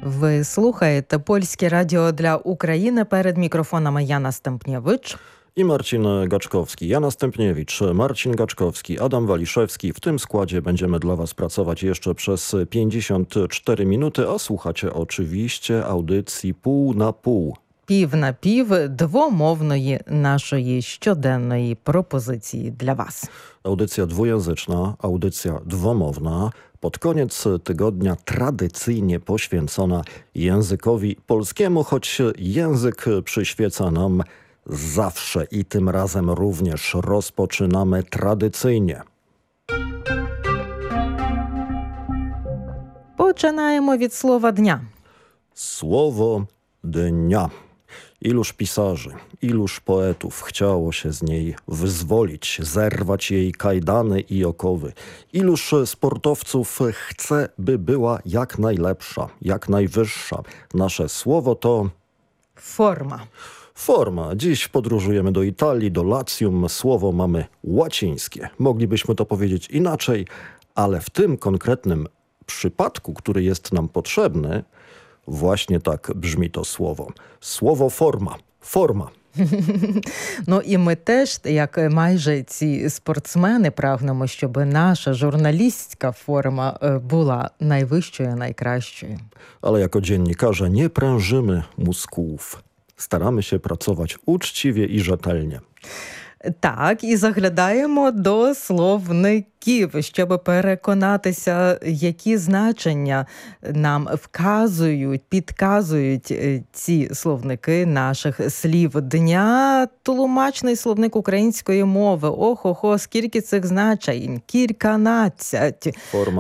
Ви слухаєте Польське радіо для України. Перед мікрофонами Jana Stępniewicz i Marcin Gaczkowski. Jana Stępniewicz, Marcin Gaczkowski, Adam Waliszewski. W tym składzie będziemy dla Was pracować jeszcze przez 54 minuty, a słuchacie oczywiście audycji Pół na pół. Пів на пів двомовної нашої щоденної пропозиції для вас. Audycja dwujęzyczna, audycja dwomowna. Pod koniec tygodnia tradycyjnie poświęcona językowi polskiemu, choć język przyświeca nam zawsze i tym razem również rozpoczynamy tradycyjnie. Починаємо від слова дня. Słowo dnia. Iluż pisarzy, iluż poetów chciało się z niej wyzwolić, zerwać jej kajdany i okowy. Iluż sportowców chce, by była jak najlepsza, jak najwyższa. Nasze słowo to... Форма. Forma. Dziś podróżujemy do Italii, do Latium. Słowo mamy łacińskie. Moglibyśmy to powiedzieć inaczej, ale w tym konkretnym przypadku, który jest nam potrzebny, właśnie tak brzmi to słowo. Słowo forma. Forma. Ну і ми теж, як майже ці спортсмени, прагнемо, щоб наша журналістська форма була найвищою, найкращою. Ale jako dziennikarze nie prężymy mózgów. Staramy się pracować uczciwie i rzetelnie. Так, і заглядаємо до словників, щоб переконатися, які значення нам вказують, підказують ці словники наших слів дня. Тлумачний словник української мови. Охо-хо, скільки цих значень? Кільканадцять.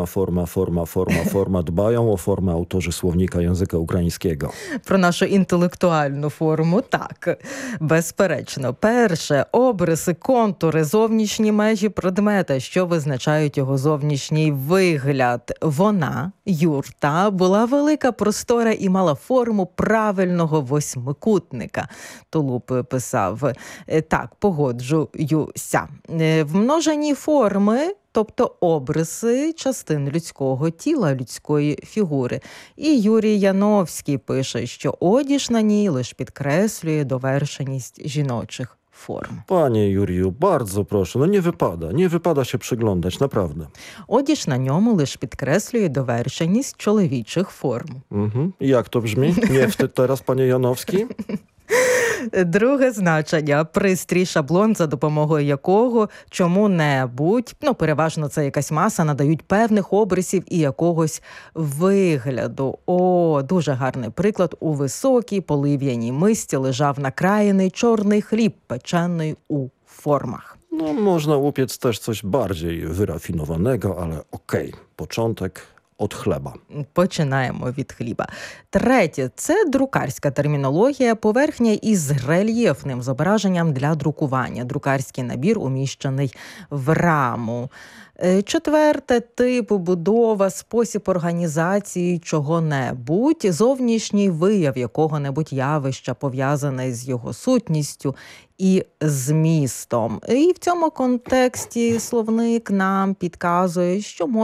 Forma. Dbają o formę autorzy słownika języka ukraińskiego. Про нашу інтелектуальну форму, так, безперечно. Перше, обриси, контури, зовнішні межі предмета, що визначають його зовнішній вигляд. Вона, юрта, була велика, простора і мала форму правильного восьмикутника. Тулуб писав. Так, погоджуюся. В множині форми, тобто обриси частин людського тіла, людської фігури. І Юрій Яновський пише, що одіж на ній лише підкреслює довершеність жіночих форм. Panie Juriju, bardzo proszę, no nie wypada się przyglądać, naprawdę. Одіж на ньому лише підкреслює довершеність чоловічих форм. I jak to brzmi? Nie wstyd teraz, panie Janowski? Друге значення – пристрій, шаблон, за допомогою якого чому-небудь, переважно це якась маса, надають певних обрисів і якогось вигляду. О, дуже гарний приклад. У високій полив'яній мисці лежав накраєний чорний хліб, печений у формах. No, można upiec też coś bardziej wyrafinowanego, ale okej. Początek od chleba. Починаємо від хліба. Третє – це друкарська термінологія, поверхня із рельєфним зображенням для друкування. Друкарський набір, уміщений в раму. Четверте – тип, будова, спосіб організації чого-небудь, зовнішній вияв якого-небудь явища, пов'язаний з його сутністю і змістом. І в цьому контексті словник нам підказує, що